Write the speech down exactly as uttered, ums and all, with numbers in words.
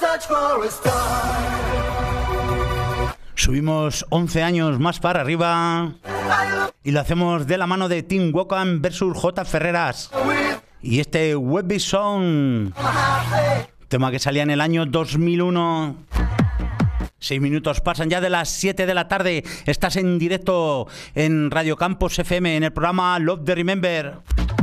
Subimos once años más para arriba y lo hacemos de la mano de Tim Wokan versus J. Ferreras y este Webby Song, tema que salía en el año dos mil uno. Seis minutos pasan ya de las siete de la tarde. Estás en directo en Radio Campos F M en el programa Love the Remember.